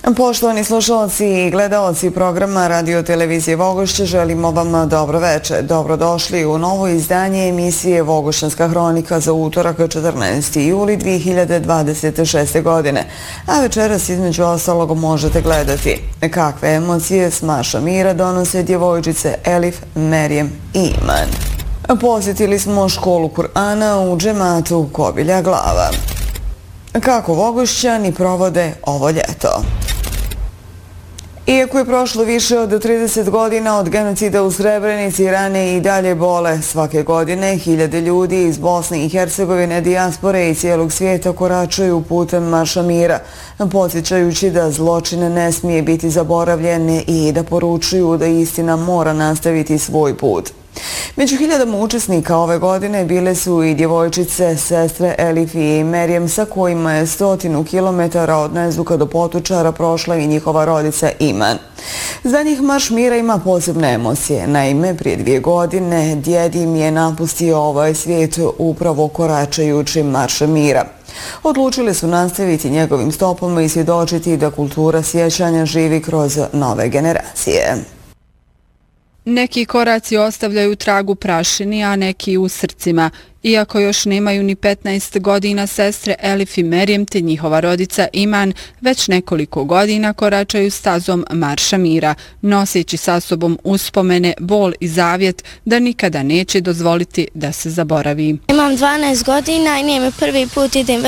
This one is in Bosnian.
Poštovani slušalci i gledaoci programa Radio Televizije Vogošće, želimo vam dobro večer. Dobrodošli u novo izdanje emisije Vogošćanska hronika za utorak 14. juli 2026. godine. A večeras između ostalog možete gledati kakve emocije s Marša Mira donose djevojčice Elif, Merijem i Iman. Posjetili smo školu Kur'ana u džematu Kobilja Glava. Kako Vogošćani provode ovo ljeto? Iako je prošlo više od 30 godina od genocida u Srebrenici, rane i dalje bole. Svake godine hiljade ljudi iz Bosne i Hercegovine, dijaspore i cijelog svijeta koračaju putem Marša mira, podsjećajući da zločine ne smije biti zaboravljene i da poručuju da istina mora nastaviti svoj put. Među hiljadama učesnika ove godine bile su i djevojčice, sestre Elif i Merijem, sa kojima je 100 kilometara od Nezvuka do Potočara prošla i njihova rodica Iman. Za njih Marš mira ima posebne emocije. Naime, prije 2 godine djed im je napustio ovaj svijet upravo koračajući Marša mira. Odlučili su nastaviti njegovim stopama i svjedočiti da kultura sjećanja živi kroz nove generacije. Neki koraci ostavljaju trag u prašini, a neki u srcima. Iako još nemaju ni 15 godina, sestre Elif i Merijem te njihova rodica Iman već nekoliko godina koračaju stazom Marša mira, noseći sa sobom uspomene, bol i zavjet da nikada neće dozvoliti da se zaboravi. Imam 12 godina i nije mi prvi put idem